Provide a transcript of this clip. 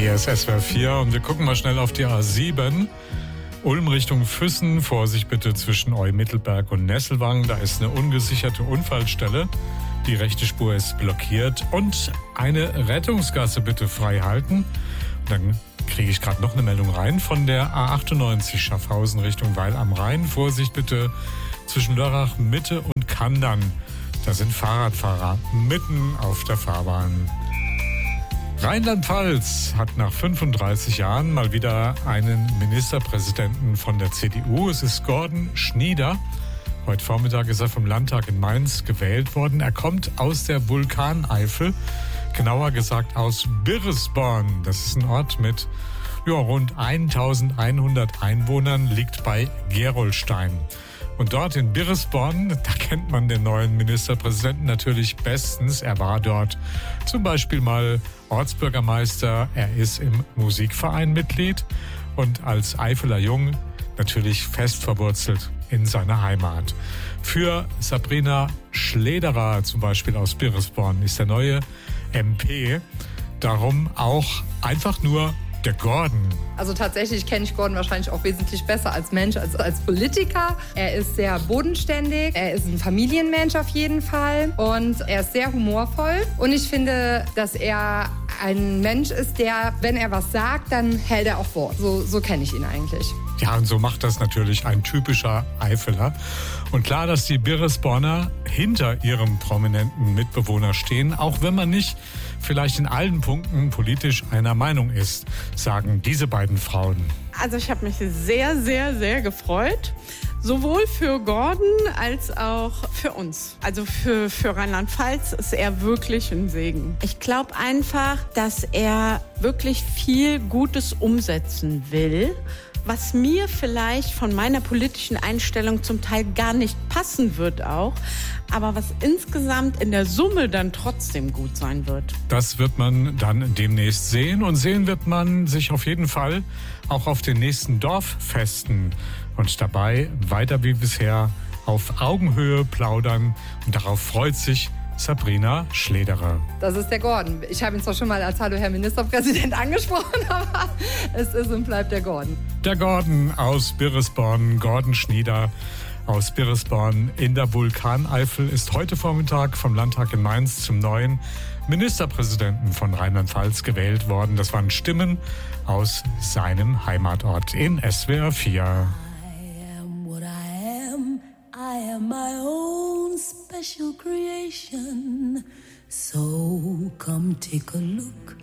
Hier ist SWR 4 und wir gucken mal schnell auf die A7. Ulm Richtung Füssen, Vorsicht bitte zwischen Eumittelberg und Nesselwang. Da ist eine ungesicherte Unfallstelle. Die rechte Spur ist blockiert. Und eine Rettungsgasse bitte frei halten. Und dann kriege ich gerade noch eine Meldung rein von der A98 Schaffhausen Richtung Weil am Rhein. Vorsicht bitte zwischen Lörrach Mitte und Kandern. Da sind Fahrradfahrer mitten auf der Fahrbahn. Rheinland-Pfalz hat nach 35 Jahren mal wieder einen Ministerpräsidenten von der CDU. Es ist Gordon Schnieder. Heute Vormittag ist er vom Landtag in Mainz gewählt worden. Er kommt aus der Vulkaneifel, genauer gesagt aus Birresborn. Das ist ein Ort mit rund 1100 Einwohnern, liegt bei Gerolstein. Und dort in Birresborn, da kennt man den neuen Ministerpräsidenten natürlich bestens. Er war dort zum Beispiel mal Ortsbürgermeister. Er ist im Musikverein Mitglied und als Eifeler Jung natürlich fest verwurzelt in seiner Heimat. Für Sabrina Schlederer zum Beispiel aus Birresborn ist der neue MP. Darum auch einfach nur der Gordon. Also tatsächlich kenne ich Gordon wahrscheinlich auch wesentlich besser als Mensch als Politiker. Er ist sehr bodenständig, er ist ein Familienmensch auf jeden Fall und er ist sehr humorvoll. Und ich finde, dass er ein Mensch ist, der, wenn er was sagt, dann hält er auch Wort. So kenne ich ihn eigentlich. Ja, und so macht das natürlich ein typischer Eifeler. Und klar, dass die Birresborner hinter ihrem prominenten Mitbewohner stehen, auch wenn man nicht vielleicht in allen Punkten politisch einer Meinung ist, sagen diese beiden Frauen. Also ich habe mich sehr, sehr, sehr gefreut. Sowohl für Gordon als auch für uns. Also für Rheinland-Pfalz ist er wirklich ein Segen. Ich glaube einfach, dass er wirklich viel Gutes umsetzen will, was mir vielleicht von meiner politischen Einstellung zum Teil gar nicht passen wird auch, aber was insgesamt in der Summe dann trotzdem gut sein wird. Das wird man dann demnächst sehen und sehen wird man sich auf jeden Fall auch auf den nächsten Dorffesten und dabei weiter wie bisher auf Augenhöhe plaudern und darauf freut sich Sabrina Schlederer. Das ist der Gordon. Ich habe ihn zwar schon mal als Hallo Herr Ministerpräsident angesprochen, aber es ist und bleibt der Gordon. Der Gordon aus Birresborn, Gordon Schnieder aus Birresborn in der Vulkaneifel, ist heute Vormittag vom Landtag in Mainz zum neuen Ministerpräsidenten von Rheinland-Pfalz gewählt worden. Das waren Stimmen aus seinem Heimatort in SWR 4. I am my own special creation. So come take a look